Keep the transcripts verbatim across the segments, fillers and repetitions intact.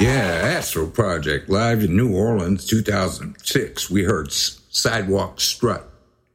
Yeah, Astro Project, live in New Orleans, two thousand six. We heard Sidewalk Strut.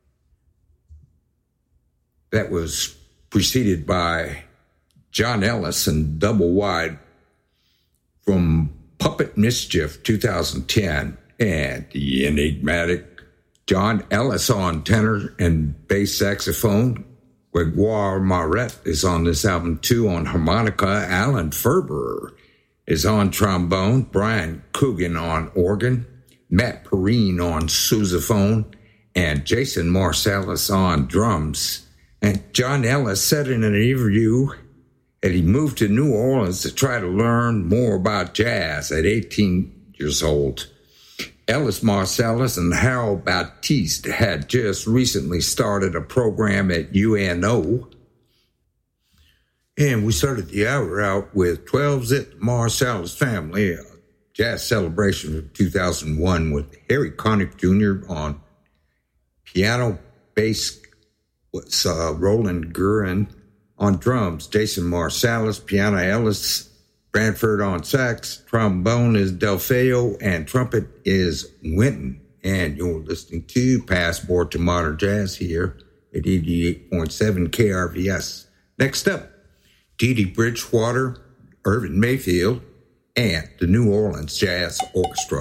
That was preceded by John Ellis and Double Wide from Puppet Mischief, two thousand ten. And the enigmatic John Ellis on tenor and bass saxophone. Gregoire Maret is on this album too on harmonica. Alan Ferber is on trombone. Brian Coogan on organ. Matt Perrine on sousaphone. And Jason Marsalis on drums. And John Ellis said in an interview that he moved to New Orleans to try to learn more about jazz at eighteen years old. Ellis Marsalis and Harold Baptiste had just recently started a program at U N O. And we started the hour out with twelve Zip Marsalis Family, a jazz celebration of two thousand one with Harry Connick Junior on piano, bass, was uh, Roland Guerin on drums, Jason Marsalis, piano, Ellis Branford on sax, trombone is Delfeo, and trumpet is Winton. And you're listening to Passport to Modern Jazz here at eighty-eight point seven K R V S. Next up, Dee Dee Bridgewater, Irvin Mayfield, and the New Orleans Jazz Orchestra.